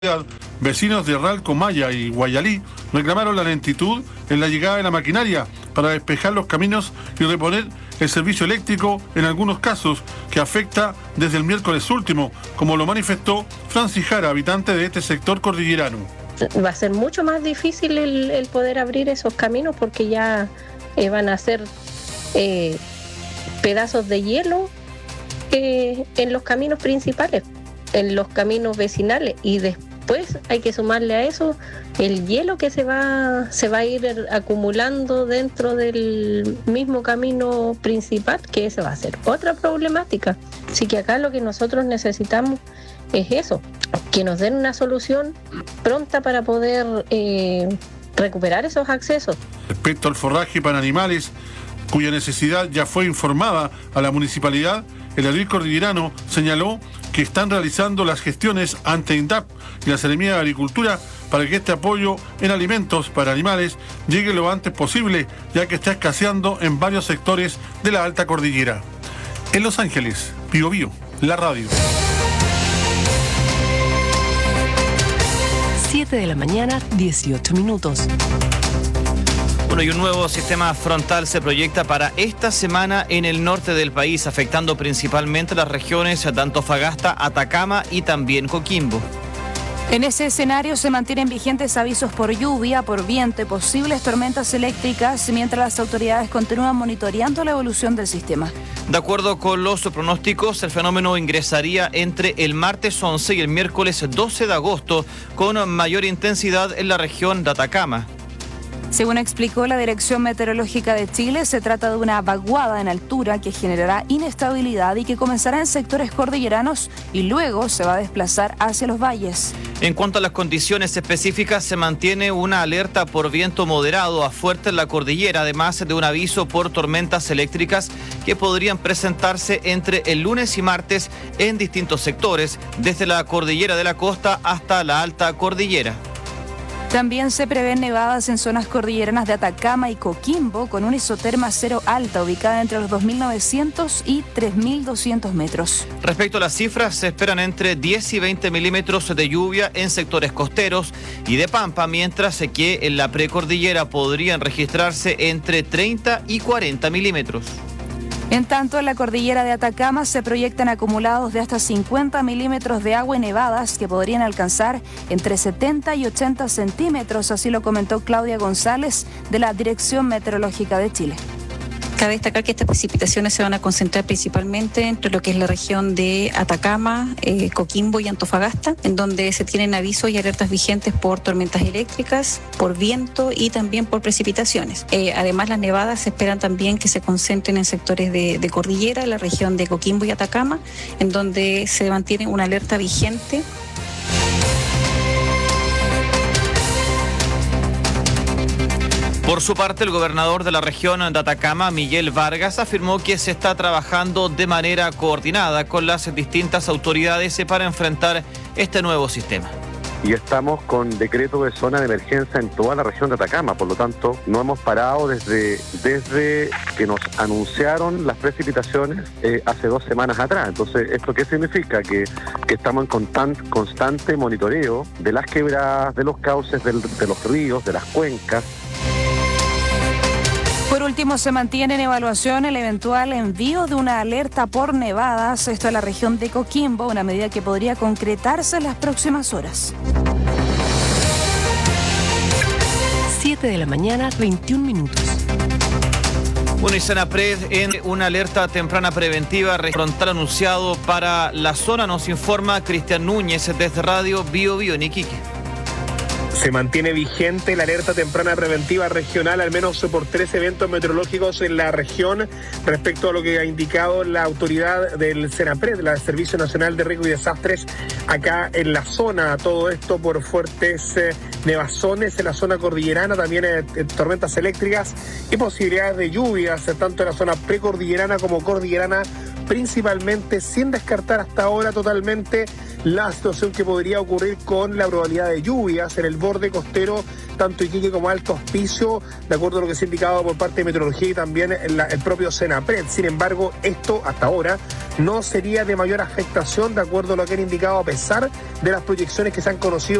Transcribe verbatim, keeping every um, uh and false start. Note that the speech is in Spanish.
Vecinos de Ralco, Maya y Guayalí reclamaron la lentitud en la llegada de la maquinaria para despejar los caminos y reponer el servicio eléctrico en algunos casos, que afecta desde el miércoles último, como lo manifestó Francis Jara, habitante de este sector cordillerano. Va a ser mucho más difícil el, el poder abrir esos caminos porque ya eh, van a ser eh, pedazos de hielo eh, en los caminos principales, en los caminos vecinales, y después Pues hay que sumarle a eso el hielo que se va, se va a ir acumulando dentro del mismo camino principal, que ese va a ser otra problemática. Así que acá lo que nosotros necesitamos es eso, que nos den una solución pronta para poder eh, recuperar esos accesos. Respecto al forraje para animales, cuya necesidad ya fue informada a la municipalidad, el edil cordillerano señaló que están realizando las gestiones ante INDAP y la Seremía de Agricultura para que este apoyo en alimentos para animales llegue lo antes posible, ya que está escaseando en varios sectores de la alta cordillera. En Los Ángeles, Bio Bio, la radio. siete de la mañana, dieciocho minutos. Bueno, y un nuevo sistema frontal se proyecta para esta semana en el norte del país, afectando principalmente las regiones de Antofagasta, Atacama y también Coquimbo. En ese escenario se mantienen vigentes avisos por lluvia, por viento y posibles tormentas eléctricas, mientras las autoridades continúan monitoreando la evolución del sistema. De acuerdo con los pronósticos, el fenómeno ingresaría entre el martes once y el miércoles doce de agosto, con mayor intensidad en la región de Atacama. Según explicó la Dirección Meteorológica de Chile, se trata de una vaguada en altura que generará inestabilidad y que comenzará en sectores cordilleranos y luego se va a desplazar hacia los valles. En cuanto a las condiciones específicas, se mantiene una alerta por viento moderado a fuerte en la cordillera, además de un aviso por tormentas eléctricas que podrían presentarse entre el lunes y martes en distintos sectores, desde la cordillera de la costa hasta la alta cordillera. También se prevén nevadas en zonas cordilleranas de Atacama y Coquimbo, con una isoterma cero alta ubicada entre los dos mil novecientos y tres mil doscientos metros. Respecto a las cifras, se esperan entre diez y veinte milímetros de lluvia en sectores costeros y de pampa, mientras que en la precordillera podrían registrarse entre treinta y cuarenta milímetros. En tanto, en la cordillera de Atacama se proyectan acumulados de hasta cincuenta milímetros de agua y nevadas que podrían alcanzar entre setenta y ochenta centímetros, así lo comentó Claudia González de la Dirección Meteorológica de Chile. Cabe destacar que estas precipitaciones se van a concentrar principalmente entre lo que es la región de Atacama, eh, Coquimbo y Antofagasta, en donde se tienen avisos y alertas vigentes por tormentas eléctricas, por viento y también por precipitaciones. Eh, además, las nevadas se esperan también que se concentren en sectores de, de cordillera, la región de Coquimbo y Atacama, en donde se mantiene una alerta vigente. Por su parte, el gobernador de la región de Atacama, Miguel Vargas, afirmó que se está trabajando de manera coordinada con las distintas autoridades para enfrentar este nuevo sistema. Y estamos con decreto de zona de emergencia en toda la región de Atacama, por lo tanto no hemos parado desde, desde que nos anunciaron las precipitaciones eh, hace dos semanas atrás. Entonces, ¿esto qué significa? Que, que estamos en constant, constante monitoreo de las quebradas, de los cauces, del, de los ríos, de las cuencas. Por último, se mantiene en evaluación el eventual envío de una alerta por nevadas, esto a la región de Coquimbo, una medida que podría concretarse en las próximas horas. siete de la mañana, veintiún minutos. Bueno, y Senapred en una alerta temprana preventiva frontal anunciado para la zona, nos informa Cristian Núñez desde Radio Bio Bio en Iquique. Se mantiene vigente la alerta temprana preventiva regional, al menos por tres eventos meteorológicos en la región, respecto a lo que ha indicado la autoridad del Senapred, el Servicio Nacional de Riesgo y Desastres, acá en la zona. Todo esto por fuertes eh, nevazones en la zona cordillerana, también eh, tormentas eléctricas y posibilidades de lluvias, eh, tanto en la zona precordillerana como cordillerana, principalmente, sin descartar hasta ahora totalmente la situación que podría ocurrir con la probabilidad de lluvias en el borde costero, tanto Iquique como Alto Hospicio, de acuerdo a lo que se ha indicado por parte de Meteorología y también la, el propio Senapred. Sin embargo, esto hasta ahora no sería de mayor afectación de acuerdo a lo que han indicado a pesar de las proyecciones que se han conocido